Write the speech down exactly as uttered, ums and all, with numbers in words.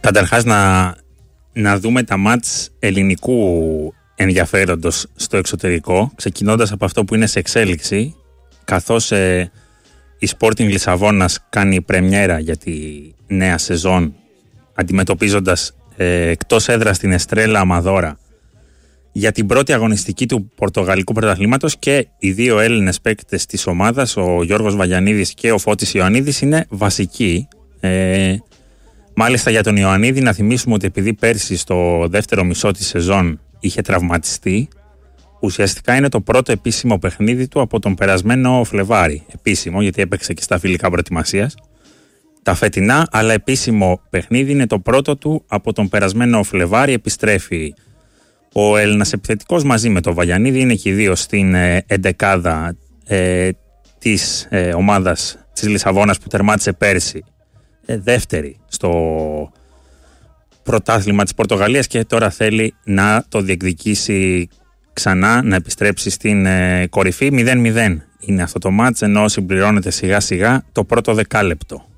Καταρχάς να, να δούμε τα μάτς ελληνικού ενδιαφέροντος στο εξωτερικό, ξεκινώντας από αυτό που είναι σε εξέλιξη, καθώς ε, η Sporting Λισαβόνας κάνει πρεμιέρα για τη νέα σεζόν, αντιμετωπίζοντας ε, εκτός έδρας την Εστρέλα Αμαδόρα για την πρώτη αγωνιστική του Πορτογαλικού Πρωταθλήματος, και οι δύο Έλληνες παίκτες της ομάδας, ο Γιώργος Βαγιανίδης και ο Φώτης Ιωαννίδης, είναι βασικοί. Ε, μάλιστα για τον Ιωαννίδη να θυμίσουμε ότι επειδή πέρσι στο δεύτερο μισό της σεζόν είχε τραυματιστεί, ουσιαστικά είναι το πρώτο επίσημο παιχνίδι του από τον περασμένο Φλεβάρι. Επίσημο, γιατί έπαιξε και στα φιλικά προετοιμασίας τα φετινά, αλλά επίσημο παιχνίδι είναι το πρώτο του από τον περασμένο Φλεβάρι. Επιστρέφει ο Έλληνας επιθετικός μαζί με τον Βαγιανίδη, είναι και οι δύο στην ε, εντεκάδα ε, της ε, ομάδας της Λισαβόνας που τερμάτισε πέρσι ε, δεύτερη στο πρωτάθλημα της Πορτογαλίας και τώρα θέλει να το διεκδικήσει ξανά, να επιστρέψει στην ε, κορυφή. μηδέν μηδέν είναι αυτό το μάτς, ενώ συμπληρώνεται σιγά σιγά το πρώτο δεκάλεπτο.